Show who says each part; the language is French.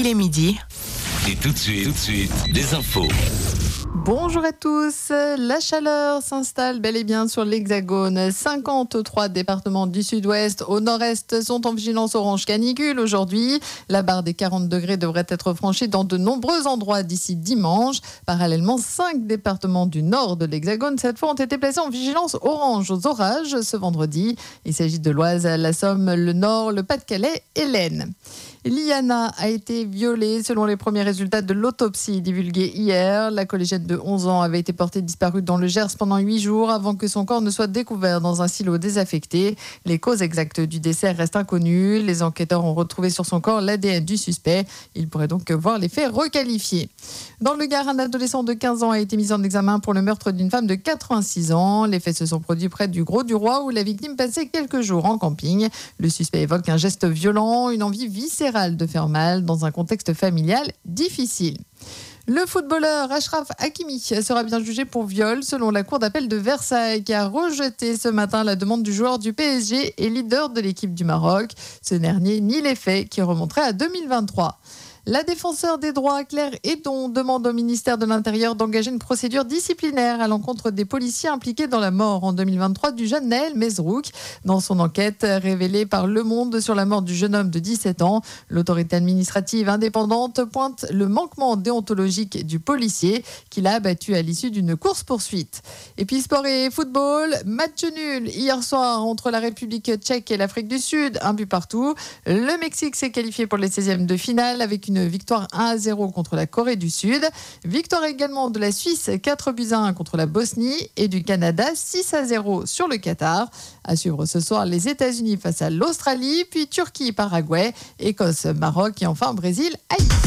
Speaker 1: il est midi.
Speaker 2: Et tout de suite, des infos.
Speaker 3: Bonjour à tous, la chaleur s'installe bel et bien sur l'Hexagone. 53 départements du sud-ouest au nord-est sont en vigilance orange canicule aujourd'hui. La barre des 40 degrés devrait être franchie dans de nombreux endroits d'ici dimanche. Parallèlement, 5 départements du nord de l'Hexagone, cette fois, ont été placés en vigilance orange aux orages ce vendredi. Il s'agit de l'Oise, la Somme, le Nord, le Pas-de-Calais et l'Aisne. Liana a été violée selon les premiers résultats de l'autopsie divulguée hier. La collégienne de 11 ans avait été portée disparue dans le Gers pendant 8 jours avant que son corps ne soit découvert dans un silo désaffecté. Les causes exactes du décès restent inconnues. Les enquêteurs ont retrouvé sur son corps l'ADN du suspect. Ils pourraient donc voir les faits requalifiés. Dans le Gard, un adolescent de 15 ans a été mis en examen pour le meurtre d'une femme de 86 ans. Les faits se sont produits près du Gros-du-Roi où la victime passait quelques jours en camping. Le suspect évoque un geste violent, une envie viscérale de faire mal dans un contexte familial difficile. Le footballeur Achraf Hakimi sera bien jugé pour viol selon la cour d'appel de Versailles qui a rejeté ce matin la demande du joueur du PSG et leader de l'équipe du Maroc. Ce dernier nie les faits qui remonteraient à 2023. La défenseure des droits, Claire Hédon, demande au ministère de l'Intérieur d'engager une procédure disciplinaire à l'encontre des policiers impliqués dans la mort en 2023 du jeune Naël Mezrouk. Dans son enquête révélée par Le Monde sur la mort du jeune homme de 17 ans, l'autorité administrative indépendante pointe le manquement déontologique du policier qui l'a abattu à l'issue d'une course-poursuite. Et puis sport et football, match nul hier soir entre la République tchèque et l'Afrique du Sud, un but partout. Le Mexique s'est qualifié pour les 16e de finale avec une victoire 1-0 contre la Corée du Sud. Victoire également de la Suisse 4-1 contre la Bosnie et du Canada 6-0 sur le Qatar. À suivre ce soir les États-Unis face à l'Australie, puis Turquie, Paraguay, Écosse, Maroc et enfin Brésil, Haïti.